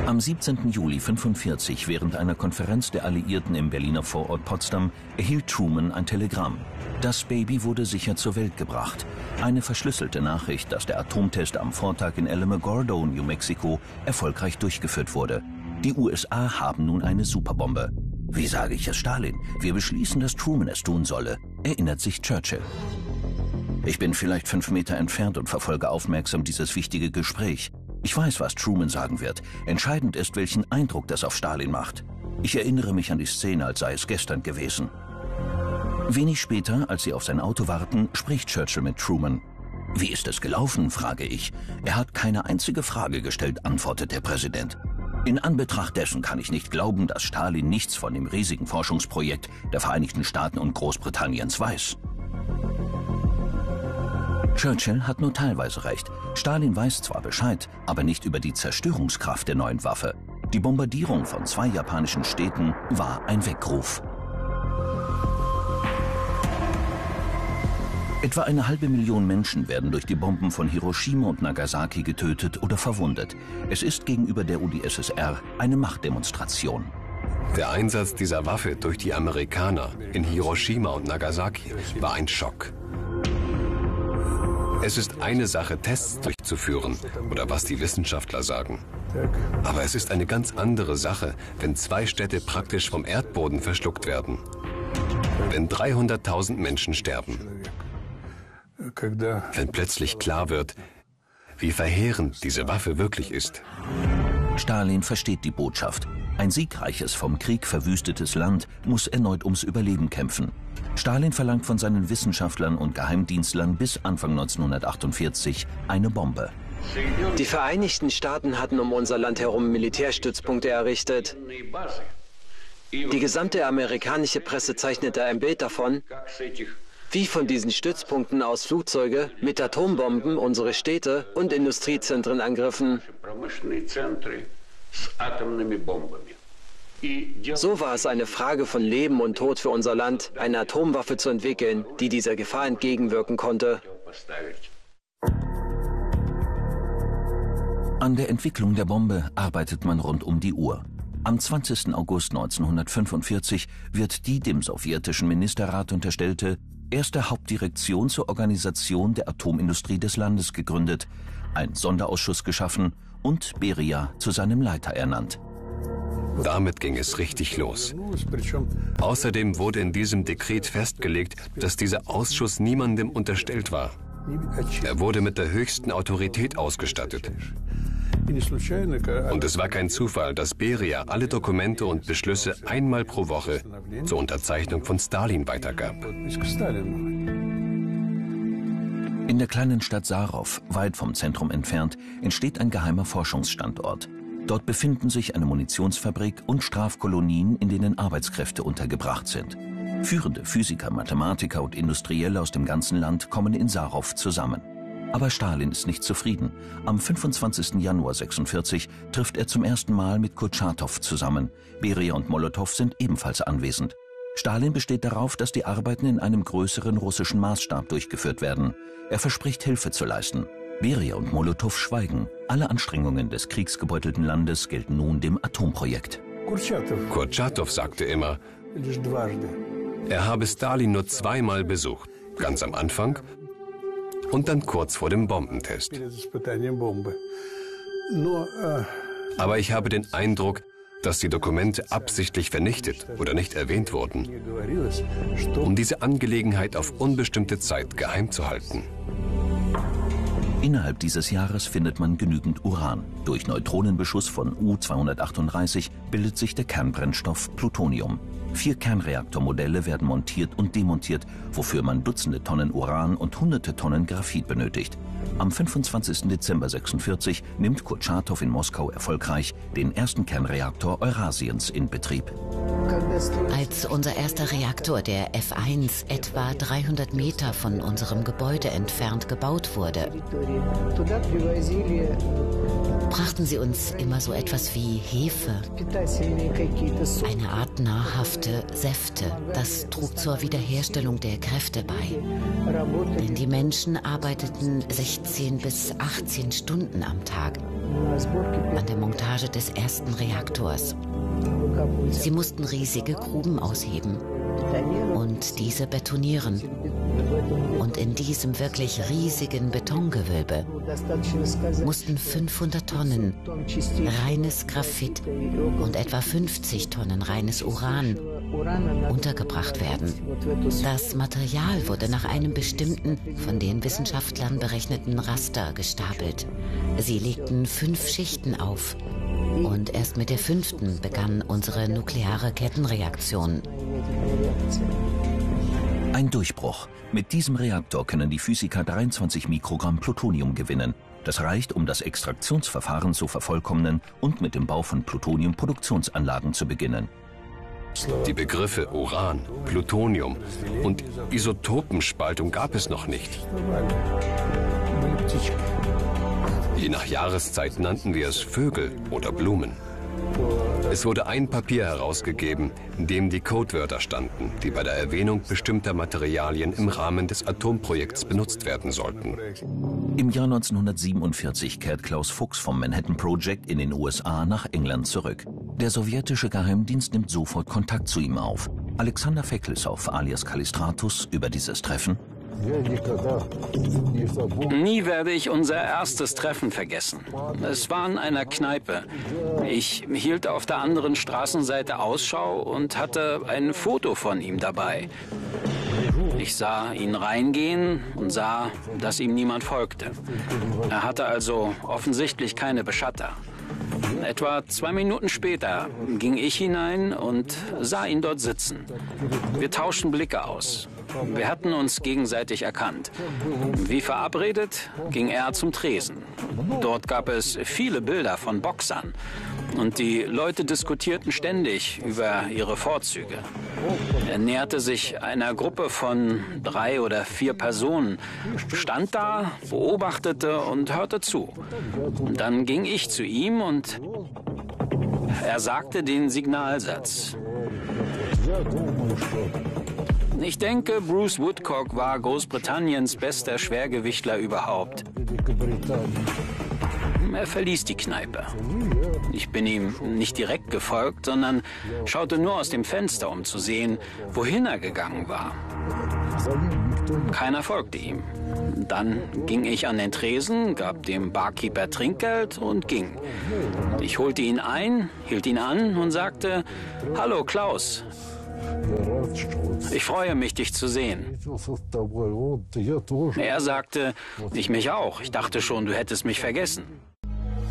Am 17. Juli 1945, während einer Konferenz der Alliierten im Berliner Vorort Potsdam, erhielt Truman ein Telegramm. Das Baby wurde sicher zur Welt gebracht. Eine verschlüsselte Nachricht, dass der Atomtest am Vortag in Alamogordo, New Mexico, erfolgreich durchgeführt wurde. Die USA haben nun eine Superbombe. Wie sage ich es Stalin? Wir beschließen, dass Truman es tun solle, erinnert sich Churchill. Ich bin vielleicht 5 Meter entfernt und verfolge aufmerksam dieses wichtige Gespräch. Ich weiß, was Truman sagen wird. Entscheidend ist, welchen Eindruck das auf Stalin macht. Ich erinnere mich an die Szene, als sei es gestern gewesen. Wenig später, als sie auf sein Auto warten, spricht Churchill mit Truman. Wie ist es gelaufen, frage ich. Er hat keine einzige Frage gestellt, antwortet der Präsident. In Anbetracht dessen kann ich nicht glauben, dass Stalin nichts von dem riesigen Forschungsprojekt der Vereinigten Staaten und Großbritanniens weiß. Churchill hat nur teilweise recht. Stalin weiß zwar Bescheid, aber nicht über die Zerstörungskraft der neuen Waffe. Die Bombardierung von 2 japanischen Städten war ein Weckruf. Etwa 500.000 Menschen werden durch die Bomben von Hiroshima und Nagasaki getötet oder verwundet. Es ist gegenüber der UdSSR eine Machtdemonstration. Der Einsatz dieser Waffe durch die Amerikaner in Hiroshima und Nagasaki war ein Schock. Es ist eine Sache, Tests durchzuführen oder was die Wissenschaftler sagen. Aber es ist eine ganz andere Sache, wenn 2 Städte praktisch vom Erdboden verschluckt werden. Wenn 300.000 Menschen sterben. Wenn plötzlich klar wird, wie verheerend diese Waffe wirklich ist. Stalin versteht die Botschaft. Ein siegreiches, vom Krieg verwüstetes Land muss erneut ums Überleben kämpfen. Stalin verlangt von seinen Wissenschaftlern und Geheimdienstlern bis Anfang 1948 eine Bombe. Die Vereinigten Staaten hatten um unser Land herum Militärstützpunkte errichtet. Die gesamte amerikanische Presse zeichnete ein Bild davon, wie von diesen Stützpunkten aus Flugzeuge mit Atombomben unsere Städte und Industriezentren angriffen. So war es eine Frage von Leben und Tod für unser Land, eine Atomwaffe zu entwickeln, die dieser Gefahr entgegenwirken konnte. An der Entwicklung der Bombe arbeitet man rund um die Uhr. Am 20. August 1945 wird die dem sowjetischen Ministerrat unterstellte erste Hauptdirektion zur Organisation der Atomindustrie des Landes gegründet, ein Sonderausschuss geschaffen und Beria zu seinem Leiter ernannt. Damit ging es richtig los. Außerdem wurde in diesem Dekret festgelegt, dass dieser Ausschuss niemandem unterstellt war. Er wurde mit der höchsten Autorität ausgestattet. Und es war kein Zufall, dass Beria alle Dokumente und Beschlüsse einmal pro Woche zur Unterzeichnung von Stalin weitergab. In der kleinen Stadt Sarov, weit vom Zentrum entfernt, entsteht ein geheimer Forschungsstandort. Dort befinden sich eine Munitionsfabrik und Strafkolonien, in denen Arbeitskräfte untergebracht sind. Führende Physiker, Mathematiker und Industrielle aus dem ganzen Land kommen in Sarov zusammen. Aber Stalin ist nicht zufrieden. Am 25. Januar 1946 trifft er zum ersten Mal mit Kurtschatow zusammen. Beria und Molotow sind ebenfalls anwesend. Stalin besteht darauf, dass die Arbeiten in einem größeren russischen Maßstab durchgeführt werden. Er verspricht, Hilfe zu leisten. Beria und Molotow schweigen. Alle Anstrengungen des kriegsgebeutelten Landes gelten nun dem Atomprojekt. Kurtschatow sagte immer, er habe Stalin nur 2-mal besucht. Ganz am Anfang und dann kurz vor dem Bombentest. Aber ich habe den Eindruck, dass die Dokumente absichtlich vernichtet oder nicht erwähnt wurden, um diese Angelegenheit auf unbestimmte Zeit geheim zu halten. Innerhalb dieses Jahres findet man genügend Uran. Durch Neutronenbeschuss von U-238 bildet sich der Kernbrennstoff Plutonium. 4 Kernreaktormodelle werden montiert und demontiert, wofür man Dutzende Tonnen Uran und Hunderte Tonnen Graphit benötigt. Am 25. Dezember 1946 nimmt Kurtschatow in Moskau erfolgreich den ersten Kernreaktor Eurasiens in Betrieb. Als unser erster Reaktor, der F1, etwa 300 Meter von unserem Gebäude entfernt gebaut wurde, brachten sie uns immer so etwas wie Hefe, eine Art nahrhafte Säfte. Das trug zur Wiederherstellung der Kräfte bei. Denn die Menschen arbeiteten 16 bis 18 Stunden am Tag. an der Montage des ersten Reaktors. Sie mussten riesige Gruben ausheben und diese betonieren. Und in diesem wirklich riesigen Betongewölbe mussten 500 Tonnen reines Graphit und etwa 50 Tonnen reines Uran untergebracht werden. Das Material wurde nach einem bestimmten, von den Wissenschaftlern berechneten Raster gestapelt. Sie legten 5 Schichten auf. Und erst mit der 5. begann unsere nukleare Kettenreaktion. Ein Durchbruch. Mit diesem Reaktor können die Physiker 23 Mikrogramm Plutonium gewinnen. Das reicht, um das Extraktionsverfahren zu vervollkommnen und mit dem Bau von Plutonium-Produktionsanlagen zu beginnen. Die Begriffe Uran, Plutonium und Isotopenspaltung gab es noch nicht. Je nach Jahreszeit nannten wir es Vögel oder Blumen. Es wurde ein Papier herausgegeben, in dem die Codewörter standen, die bei der Erwähnung bestimmter Materialien im Rahmen des Atomprojekts benutzt werden sollten. Im Jahr 1947 kehrt Klaus Fuchs vom Manhattan Project in den USA nach England zurück. Der sowjetische Geheimdienst nimmt sofort Kontakt zu ihm auf. Alexander Feklissow alias Kallistratus über dieses Treffen: Nie werde ich unser erstes Treffen vergessen. Es war in einer Kneipe. Ich hielt auf der anderen Straßenseite Ausschau und hatte ein Foto von ihm dabei. Ich sah ihn reingehen und sah, dass ihm niemand folgte. Er hatte also offensichtlich keine Beschatter. Etwa 2 Minuten später ging ich hinein und sah ihn dort sitzen. Wir tauschten Blicke aus. Wir hatten uns gegenseitig erkannt. Wie verabredet, ging er zum Tresen. Dort gab es viele Bilder von Boxern. Und die Leute diskutierten ständig über ihre Vorzüge. Er näherte sich einer Gruppe von 3 oder 4 Personen, stand da, beobachtete und hörte zu. Und dann ging ich zu ihm und er sagte den Signalsatz. Ich denke, Bruce Woodcock war Großbritanniens bester Schwergewichtler überhaupt. Er verließ die Kneipe. Ich bin ihm nicht direkt gefolgt, sondern schaute nur aus dem Fenster, um zu sehen, wohin er gegangen war. Keiner folgte ihm. Dann ging ich an den Tresen, gab dem Barkeeper Trinkgeld und ging. Ich holte ihn ein, hielt ihn an und sagte: Hallo Klaus. Ich freue mich, dich zu sehen. Er sagte: Ich mich auch. Ich dachte schon, du hättest mich vergessen.